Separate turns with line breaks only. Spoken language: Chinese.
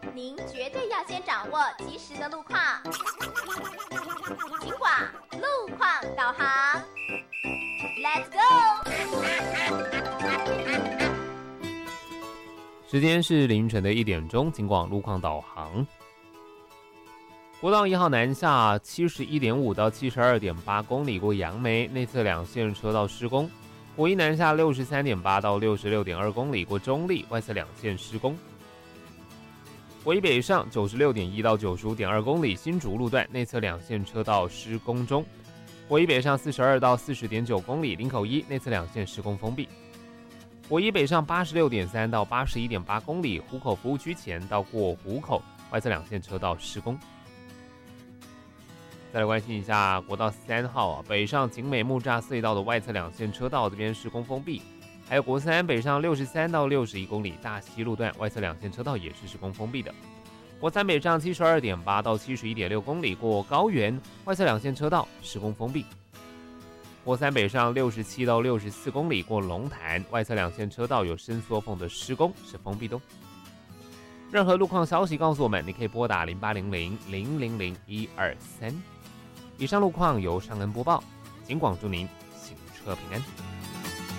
您绝对要先掌握及时的路况。警广路况导航 ，Let's go！
时间是凌晨的1点钟，警广路况导航。国道1号南下71.5到72.8公里过杨梅，内侧两线车道施工。国一南下63.8到66.2公里过中立，外侧两线施工。国一北上96.1到95.2公里新竹路段，内侧两线车道施工中。国一北上42到40.9公里林口一，内侧两线施工封闭。国一北上86.3到81.8公里湖口服务区前到过湖口，外侧两线车道施工。再来关心一下国道3号北上景美木栅隧道的外侧两线车道这边施工封闭，还有国3北上63到61公里大溪路段外侧两线车道也是施工封闭的。国3北上72.8到71.6公里过高原，外侧两线车道施工封闭。国3北上67到64公里过龙潭，外侧两线车道有伸缩缝的施工是封闭的。任何路况消息告诉我们，你可以拨打0800-000-123。以上路况由尚恩播报，警广祝您行车平安。